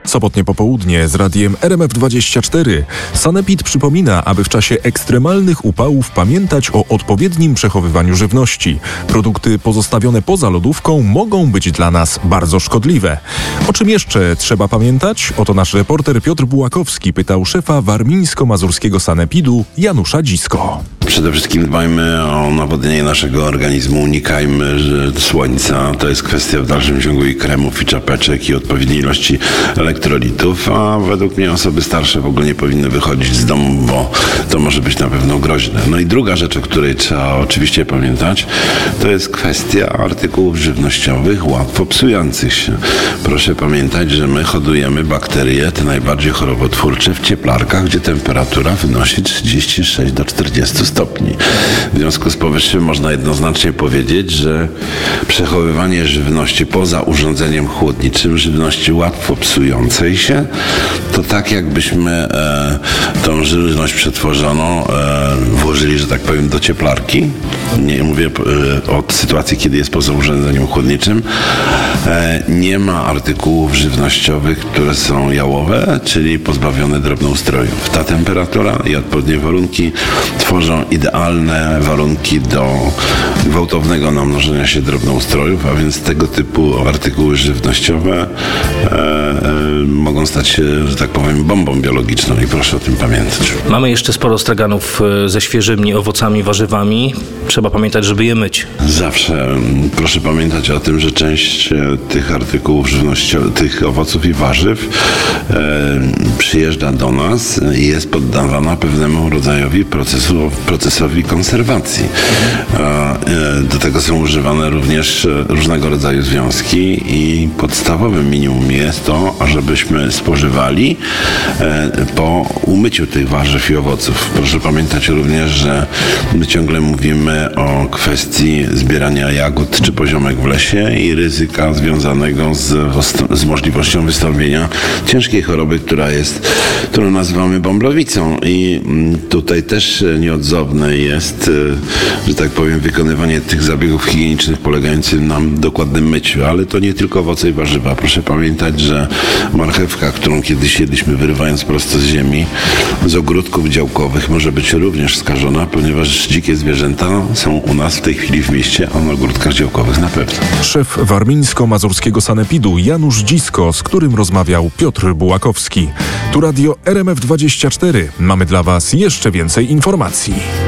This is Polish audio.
Sobotnie popołudnie z radiem RMF24. Sanepid przypomina, aby w czasie ekstremalnych upałów pamiętać o odpowiednim przechowywaniu żywności. Produkty pozostawione poza lodówką mogą być dla nas bardzo szkodliwe. O czym jeszcze trzeba pamiętać? Oto nasz reporter Piotr Bułakowski pytał szefa warmińsko-mazurskiego Sanepidu Janusza Dzisko. Przede wszystkim dbajmy o nawodnienie naszego organizmu, unikajmy słońca. To jest kwestia w dalszym ciągu i kremów, i czapeczek, i odpowiedniej ilości elektrolitów, a według mnie osoby starsze w ogóle nie powinny wychodzić z domu, bo to może być na pewno groźne. No i druga rzecz, o której trzeba oczywiście pamiętać, to jest kwestia artykułów żywnościowych łatwo psujących się. Proszę pamiętać, że my hodujemy bakterie, te najbardziej chorobotwórcze, w cieplarkach, gdzie temperatura wynosi 36 do 40 stopni. W związku z powyższym można jednoznacznie powiedzieć, że przechowywanie żywności poza urządzeniem chłodniczym, żywności łatwo psującej się, to tak jakbyśmy tą żywność przetworzoną włożyli, że tak powiem, do cieplarki. Nie mówię o sytuacji, kiedy jest poza urządzeniem chłodniczym. Nie ma artykułów żywnościowych, które są jałowe, czyli pozbawione drobnoustrojów. Ta temperatura i odpowiednie warunki tworzą idealne warunki do gwałtownego namnożenia się drobnoustrojów, a więc tego typu artykuły żywnościowe mogą stać się, że tak powiem, bombą biologiczną i proszę o tym pamiętać. Mamy jeszcze sporo straganów ze świeżymi owocami, warzywami. Trzeba pamiętać, żeby je myć. Zawsze proszę pamiętać o tym, że część tych artykułów żywnościowych, tych owoców i warzyw przyjeżdża do nas i jest poddawana pewnemu rodzajowi procesowi konserwacji. Do tego są używane również różnego rodzaju związki i podstawowym minimum jest to, ażebyśmy spożywali po umyciu tych warzyw i owoców. Proszę pamiętać również, że my ciągle mówimy o kwestii zbierania jagód czy poziomek w lesie i ryzyka związanego z możliwością wystąpienia ciężkiej choroby, którą nazywamy bąblowicą. I tutaj też nieodzowne jest, że tak powiem, wykonywanie tych zabiegów higienicznych polegających na dokładnym myciu, ale to nie tylko owoce i warzywa. Proszę pamiętać, że marchewka, którą kiedyś jedliśmy wyrywając prosto z ziemi, z ogródków działkowych, może być również skażona, ponieważ dzikie zwierzęta są u nas w tej chwili w mieście, a na ogródkach działkowych na pewno. Szef warmińsko-mazurskiego Sanepidu Janusz Dzisko, z którym rozmawiał Piotr Bułakowski. Tu radio RMF24. Mamy dla Was jeszcze więcej informacji.